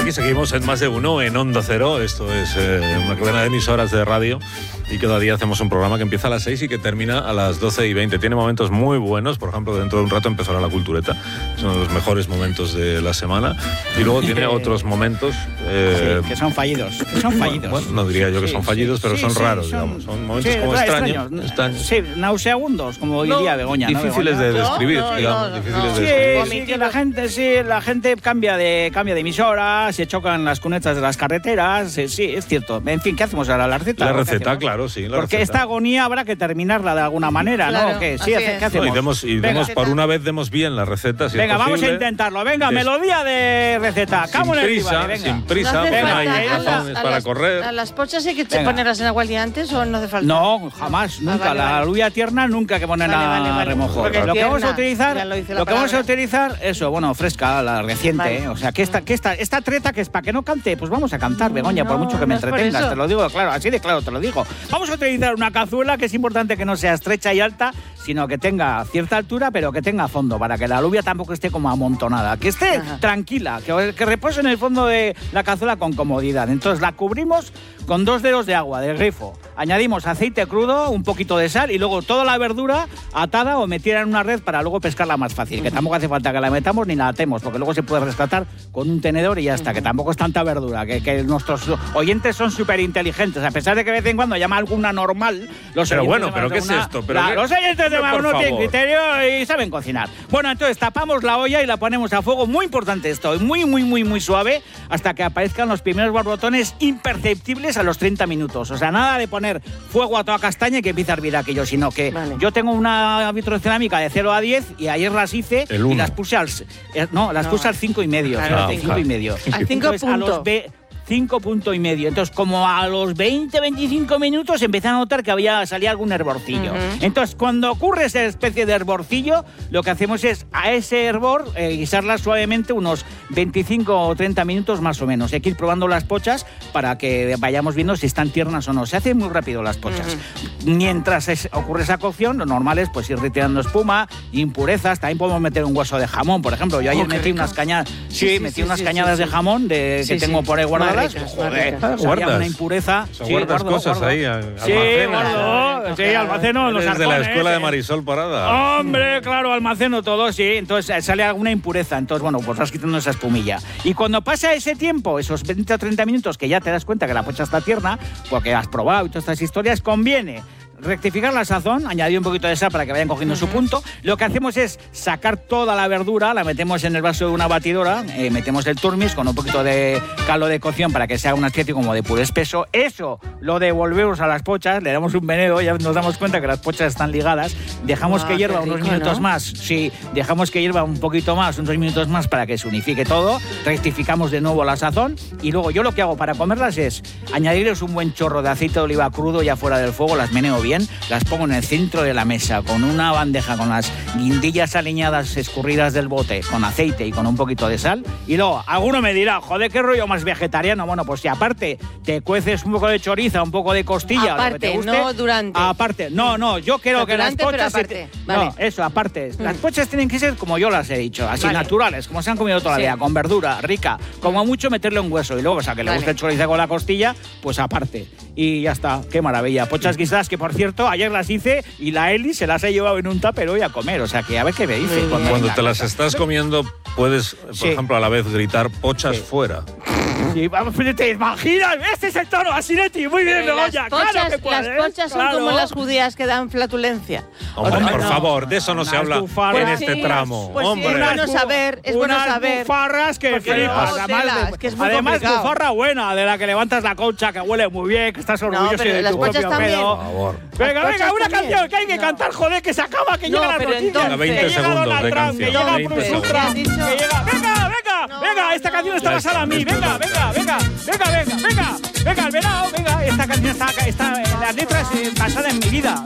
Aquí seguimos en Más de Uno, en Onda Cero. Esto es una cadena de emisoras de radio y cada día hacemos un programa que empieza a las 6 y que termina a las 12:20. Tiene momentos muy buenos, por ejemplo, dentro de un rato empezará la cultureta. Son los mejores momentos de la semana. Y luego tiene otros momentos... que son fallidos. Bueno, no diría yo que son fallidos, pero son raros, digamos. Son momentos como extraños. Sí, nauseabundos, como diría Begoña. Difíciles de describir, digamos. Difíciles de describir. Sí, que la gente cambia de emisora, se chocan las cunetas de las carreteras, sí, es cierto. En fin, ¿qué hacemos ahora? ¿La receta? La receta, claro, sí. Porque esta agonía habrá que terminarla de alguna manera, claro, ¿no? ¿Qué hacemos? Y demos por una vez demos bien la receta, si venga, es vamos a intentarlo. Venga, melodía de receta. Sin prisa, no venga, hay razones para correr. ¿A las pochas hay que ponerlas en agua al día antes o no hace falta? No, jamás, nunca. La alubia tierna nunca hay que ponerla a remojo. Lo que vamos a utilizar, eso, bueno, fresca, la reciente. Vale. O sea, que esta treta que es para que no cante, pues vamos a cantar, Begoña, por mucho que me entretengas, te lo digo claro, así de claro te lo digo. Vamos a utilizar una cazuela que es importante que no sea estrecha y alta, sino que tenga cierta altura, pero que tenga fondo, para que la alubia tampoco esté como amontonada, que esté tranquila, que repose en el fondo de la cazuela con comodidad. Entonces la cubrimos con 2 dedos de agua, de grifo. Añadimos aceite crudo, un poquito de sal y luego toda la verdura atada o metida en una red para luego pescarla más fácil, que tampoco hace falta que la metamos ni la atemos, porque luego se puede rescatar con un tenedor y ya está, que tampoco es tanta verdura, que nuestros oyentes son súper inteligentes, a pesar de que de vez en cuando llama alguna normal. Los ¿qué es esto? Los oyentes de Más Uno tienen criterio y saben cocinar. Bueno, entonces tapamos la olla y la ponemos a fuego, muy importante esto, muy suave, hasta que aparezcan los primeros borbotones imperceptibles a los 30 minutos. O sea, nada de poner fuego a toda castaña y que empiece a hervir aquello, sino que yo tengo una vitrocerámica de 0 a 10 y ayer las hice y las puse al 5,5. Claro, 5,5. Al 5 puntos. 5,5. Entonces, como a los 20-25 minutos empecé a notar que salía algún hervorcillo. Entonces, cuando ocurre esa especie de hervorcillo, lo que hacemos es a ese hervor guisarla suavemente unos 25 o 30 minutos más o menos. Hay que ir probando las pochas para que vayamos viendo si están tiernas o no. Se hacen muy rápido las pochas. Mientras ocurre esa cocción, lo normal es pues ir retirando espuma, impurezas. También podemos meter un hueso de jamón, por ejemplo. Yo ayer metí unas cañadas, metí unas cañadas de jamón que tengo por ahí guardadas. Guardas una impureza. Guardas cosas ahí. Almaceno los arcones. De la escuela de Marisol Parada. Hombre, claro, almaceno todo, sí. Entonces sale alguna impureza. Entonces, bueno, pues vas quitando esa espumilla. Y cuando pasa ese tiempo, esos 20 o 30 minutos, que ya te das cuenta que la pocha está tierna, porque has probado y todas estas historias, conviene rectificar la sazón, añadir un poquito de sal para que vayan cogiendo su punto. Lo que hacemos es sacar toda la verdura, la metemos en el vaso de una batidora, metemos el turmis con un poquito de caldo de cocción para que sea una especie como de puré espeso. Eso lo devolvemos a las pochas, le damos un meneo, ya nos damos cuenta que las pochas están ligadas, dejamos que hierva unos minutos más, sí, dejamos que hierva un poquito más, unos minutos más para que se unifique todo, rectificamos de nuevo la sazón y luego yo lo que hago para comerlas es añadirles un buen chorro de aceite de oliva crudo ya fuera del fuego, las meneo bien, las pongo en el centro de la mesa con una bandeja con las guindillas aliñadas escurridas del bote, con aceite y con un poquito de sal. Y luego, alguno me dirá, joder, qué rollo más vegetariano. Bueno, pues si aparte te cueces un poco de choriza, un poco de costilla, aparte, lo que te guste, no durante. Aparte, no, yo quiero que las pochas... Vale. No, eso, aparte. Las pochas tienen que ser como yo las he dicho, así naturales, como se han comido toda la vida, con verdura, rica. Como mucho meterle un hueso y luego, o sea, que le guste el chorizo con la costilla, pues aparte. Y ya está, qué maravilla. Pochas guisadas que, por cierto, ayer las hice y la Eli se las ha llevado en un tupper hoy a comer. O sea, que a ver qué me dice. Cuando te las estás comiendo, puedes, por ejemplo, a la vez gritar pochas fuera. Sí, vamos, ¿te imaginas? Este es el tono, Asinetti. Muy bien, Begoña. Claro que puedes. Las pochas son como las judías que dan flatulencia. Hombre, por favor, de eso no se habla en este tramo. Pues hombre. es bueno saber, unas bufarras que flipas. Además, bufarra buena, de la que levantas la concha, que huele muy bien, que estás orgulloso de tu propio pedo. Por favor. Venga, una canción que hay que cantar, joder, que se acaba, que llega la noticia. 20 segundos de canción. Que llega Bruce Ultra, que llega... Venga, esta canción está basada en mí. Venga, el venado, venga. Esta canción está la letra es basada en mi vida.